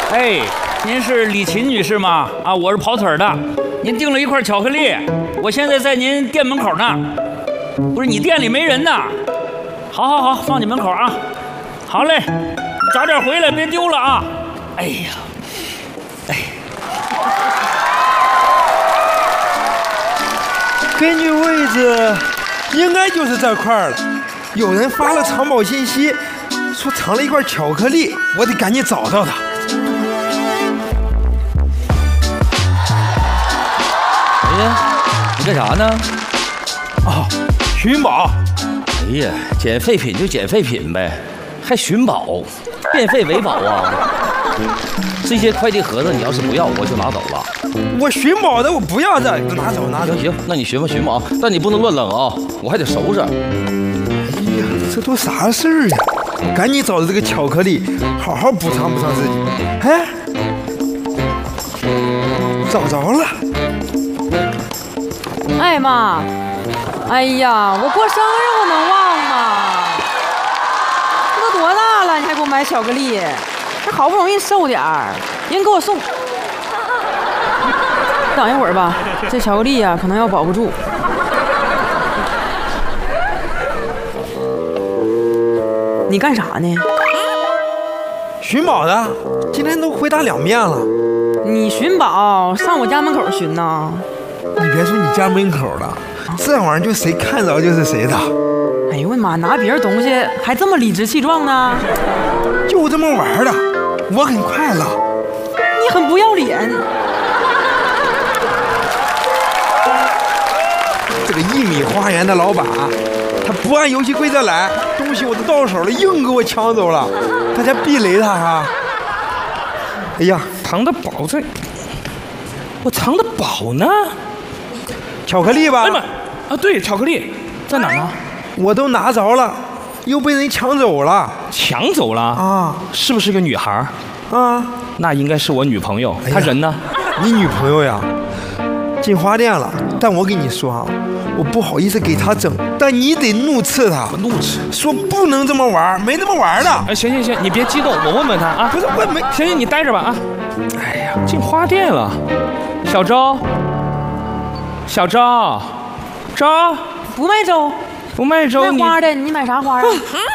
哎，您是李琴女士吗？啊，我是跑腿的。您订了一块巧克力，我现在在您店门口呢。不是，你店里没人呢。好，放你门口啊。好嘞，早点回来，别丢了啊。哎呀，哎。 根据位置，应该就是这块了。有人发了藏宝信息，说藏了一块巧克力，我得赶紧找到他。 哎呀，你干啥呢？ 哦，寻宝。 哎呀，捡废品就捡废品呗，还寻宝，变废为宝啊！这些快递盒子你要是不要，我就拿走了。 我寻宝的，我不要这，拿走。 行，那你寻吧啊，但你不能乱扔啊，我还得收拾。 哎呀，这都啥事儿呀？赶紧找着这个巧克力，好好补偿自己。哎，找着了。 哎妈，哎呀，我过生日我能忘吗？这都多大了，你还给我买巧克力？这好不容易瘦点儿，人给我送。等一会儿吧，这巧克力呀，可能要保不住。你干啥呢？ 寻宝的，今天都回答2遍了。 你寻宝上我家门口寻呐？ 你别说你家门口了，这玩意儿就谁看着就是谁的。 哎呦我的妈，拿别人东西还这么理直气壮呢？ 就这么玩的，我很快乐。 你很不要脸。 这个1米花园的老板，他不按游戏规则来，东西我都到手了，硬给我抢走了，大家避雷他啊！哎呀， 藏的宝在，我藏的宝呢？ 巧克力吧？ 哎妈，啊对，巧克力在哪呢？ 我都拿着了，又被人抢走了。 抢走了啊？ 是不是个女孩？ 啊， 那应该是我女朋友。她人呢？ 你女朋友呀？进花店了，但我跟你说啊，我不好意思给她整，但你得怒斥她。 我怒斥， 说不能这么玩，没这么玩的。 哎，行，你别激动，我问问她啊。 不是，我没。 行，你待着吧啊。哎呀，进花店了，小周，周， 不卖粥， 不卖粥， 卖花的，你买啥花啊？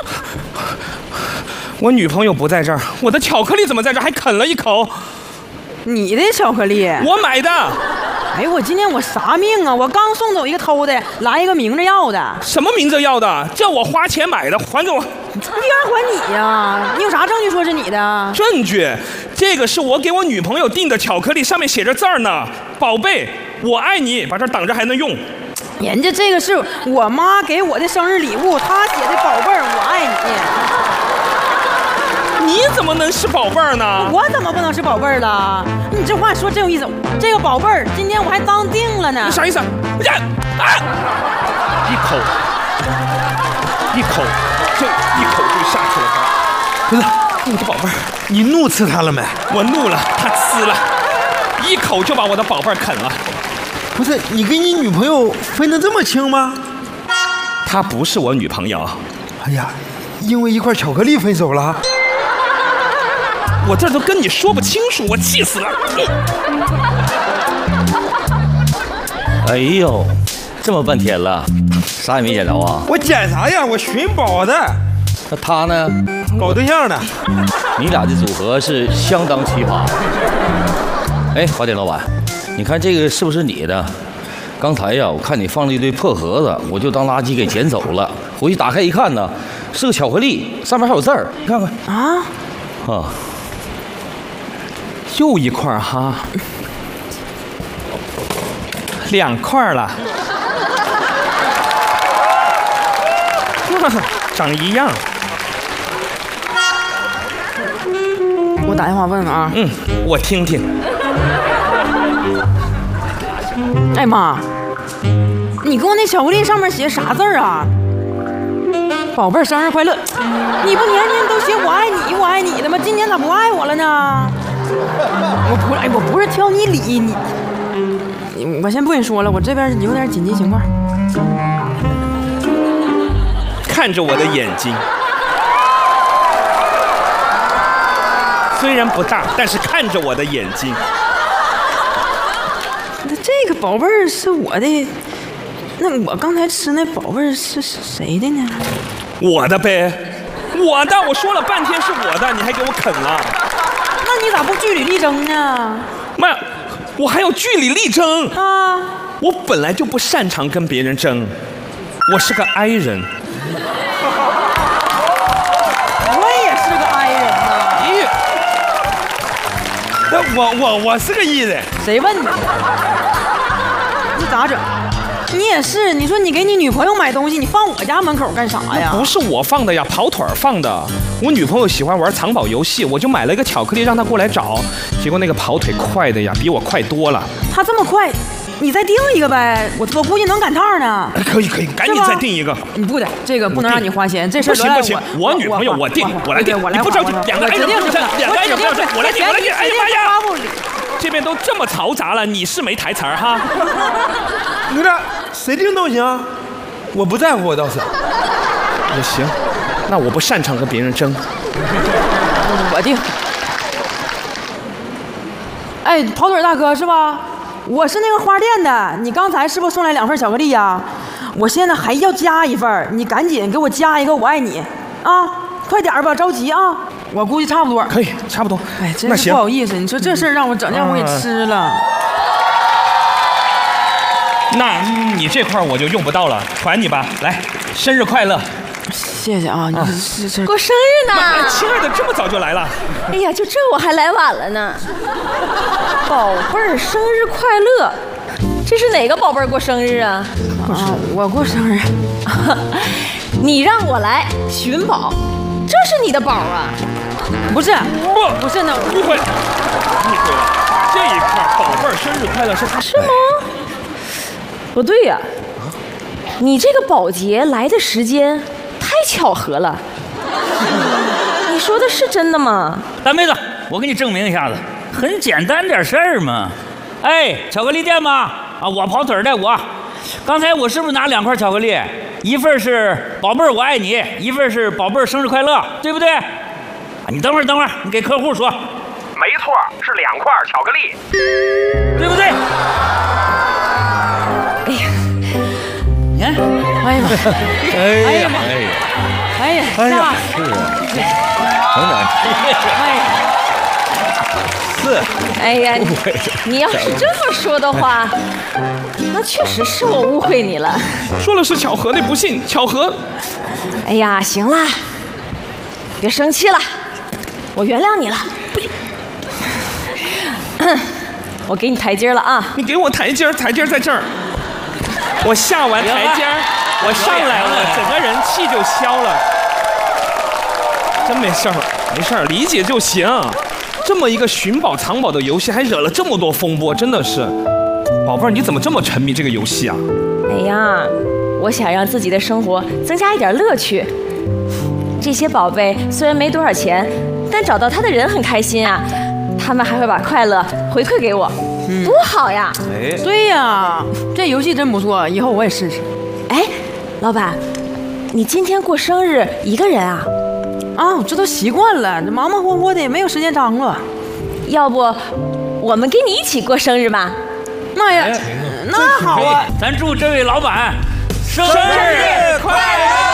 我女朋友不在这儿，我的巧克力怎么在这儿？还啃了一口。 你的巧克力？ 我买的。 哎呦，我今天我啥命啊！我刚送走一个偷的，来一个明着要的。 什么明着要的？叫我花钱买的，还给我。 你让还你呀？你有啥证据说是你的？ 证据？这个是我给我女朋友订的巧克力，上面写着字儿呢，宝贝，我爱你，把这挡着还能用。 人家这个是我妈给我的生日礼物，她写的宝贝儿，我爱你。你怎么能是宝贝儿呢？ 我怎么不能是宝贝儿了？你这话说真有意思。这个宝贝儿，今天我还当定了呢。 你啥意思？呀啊！一口，就下去了。 不是， 我的宝贝儿， 你怒斥他了没？ 我怒了，他呲了，一口就把我的宝贝儿啃了。 不是，你跟你女朋友分得这么清吗？ 她不是我女朋友。 哎呀，因为一块巧克力分手了。 我这都跟你说不清楚，我气死了。 哎呦，这么半天了，啥也没捡着啊？ 我捡啥呀？我寻宝的。 那他呢？ 搞对象的。 你俩的组合是相当奇葩。哎，花店老板，你看这个是不是你的？刚才呀，我看你放了一堆破盒子，我就当垃圾给捡走了。回去打开一看呢，是个巧克力，上面还有字儿，你看看。啊。 又一块哈，2块了，长一样。 我打电话问问啊。 我听听。 哎妈，你给我那巧克力上面写啥字儿啊？宝贝儿，生日快乐！你不年年都写我爱你，我爱你的吗？今年咋不爱我了呢？我不是挑你理你，我先不跟你说了，我这边有点紧急情况。 看着我的眼睛， 虽然不大，但是看着我的眼睛。 那这个宝贝儿是我的，那我刚才吃那宝贝儿是谁的呢？ 我的呗，我的，我说了半天是我的，你还给我啃了。 那你咋不据理力争呢？ 妈，我还要据理力争啊！ 我本来就不擅长跟别人争，我是个 I 人。 我也是个 I 人呐。 那我是个艺人。 谁问你？你咋整？你也是，你说你给你女朋友买东西，你放我家门口干啥呀？ 不是我放的呀，跑腿儿放的。我女朋友喜欢玩藏宝游戏，我就买了一个巧克力让她过来找，结果那个跑腿快的呀，比我快多了。 她这么快，你再订一个呗，我估计能赶趟呢。 可以，赶紧再订一个。 你不得，这个不能让你花钱，这事不行，我女朋友我定，我来定，你不着急，两个挨着不要争，两个挨着不要争，我来定，哎呀妈呀！这边都这么嘈杂了，你是没台词儿哈？ 你这谁定都行，我不在乎，我倒是。 也行，那我不擅长跟别人争。 我定。哎，跑腿大哥是吧？我是那个花店的，你刚才是不是送来2份巧克力呀？我现在还要加1份，你赶紧给我加一个我爱你啊！快点吧，着急啊！我估计差不多。 可以，差不多。 哎，真是不好意思，你说这事儿让我整，让我给吃了。 那你这块我就用不到了，传你吧。来，生日快乐！ 谢谢啊，你是过生日呢！ 亲爱的，这么早就来了？ 哎呀，就这我还来晚了呢。宝贝儿，生日快乐！这是哪个宝贝儿过生日啊？ 啊，我过生日。 你让我来寻宝，这是你的宝啊？ 不是，不是那误会了。这一块宝贝儿生日快乐是他是吗？不对呀，你这个保洁来的时间太巧合了。你说的是真的吗？ 大妹子，我给你证明一下子，很简单点事儿嘛。哎，巧克力店吗？啊，我跑腿的我。刚才我是不是拿2块巧克力？一份是宝贝儿我爱你，一份是宝贝儿生日快乐，对不对？啊，你等会儿，你给客户说。 没错，是2块巧克力， 对不对？ 哎呀， 你看， 哎呀妈！哎呀妈！哎呀， 是啊，等等， 哎呀， 哎呀，你要是这么说的话，那确实是我误会你了。 说了是巧合，你不信？巧合？ 哎呀，行啦，别生气了，我原谅你了。我给你台阶了啊！ 你给我台阶在这儿。我下完台阶，我上来了，整个人气就消了。真没事儿，理解就行。这么一个寻宝藏宝的游戏，还惹了这么多风波，真的是。宝贝儿，你怎么这么沉迷这个游戏啊？ 哎呀，我想让自己的生活增加一点乐趣。这些宝贝虽然没多少钱，但找到它的人很开心啊。他们还会把快乐回馈给我，多好呀！ 哎， 对呀，这游戏真不错，以后我也试试。 哎，老板，你今天过生日一个人啊？ 啊，我这都习惯了，这忙忙活活的也没有时间张罗。 要不我们跟你一起过生日吧？ 妈呀，那好啊！ 咱祝这位老板生日快乐！